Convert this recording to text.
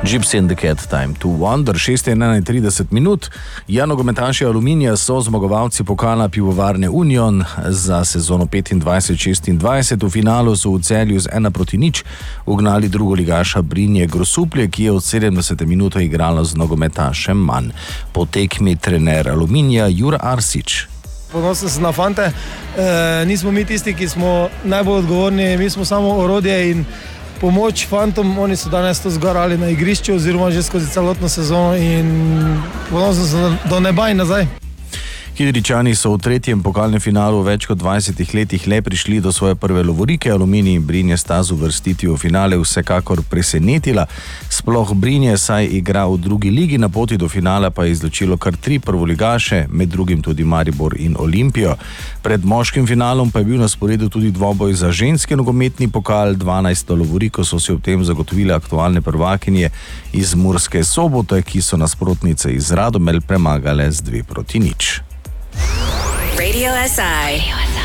Gypsy in the Cat, Time to Wonder, 6:31 minut. Nogometaši Aluminija so zmagovalci pokala Pivovarne Union za sezono 25-26. V finalu so v Celju z 1-0 ugnali drugoligaša Brinje Grosuplje, ki je od 70 minut igralo z nogometašem manj. Po tekmi trener Aluminija Jure Arsič. Ponosen sem na fante, nismo mi tisti, ki smo najbolj odgovorni, mi smo samo orodje in pomoč fantom. Oni so danes to zgorali na igrišču oziroma že skozi celotno sezono in ponosen sem do neba in nazaj. Kidričani so v tretjem pokalnem finalu v več kot 20 letih le prišli do svoje prve lovorike. Aluminij in Brinje sta z uvrstitvijo v finale vsekakor presenetila. Sploh Brinje, saj igra v drugi ligi, na poti do finala pa je izločilo kar 3 prvoligaše, med drugim tudi Maribor in Olimpijo. Pred moškim finalom pa je bil na sporedu tudi dvoboj za ženski nogometni pokal. 12. lovoriko so si ob tem zagotovile aktualne prvakinje iz Murske Sobote, ki so nasprotnice iz Radomelj premagale z 2-0. Radio SI.